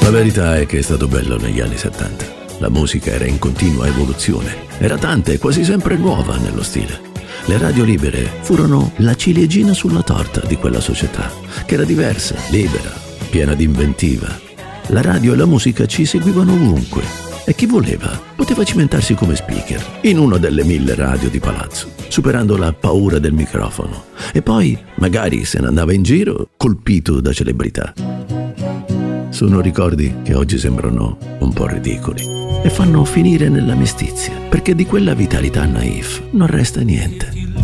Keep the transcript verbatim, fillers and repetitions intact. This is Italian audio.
La verità è che è stato bello negli anni settanta. La musica era in continua evoluzione. Era tanta e quasi sempre nuova nello stile. Le radio libere furono la ciliegina sulla torta di quella società, che era diversa, libera, piena di inventiva. La radio e la musica ci seguivano ovunque e chi voleva poteva cimentarsi come speaker in una delle mille radio di palazzo, superando la paura del microfono, e poi magari se ne andava in giro colpito da celebrità. Sono ricordi che oggi sembrano un po' ridicoli e fanno finire nella mestizia, perché di quella vitalità naif non resta niente.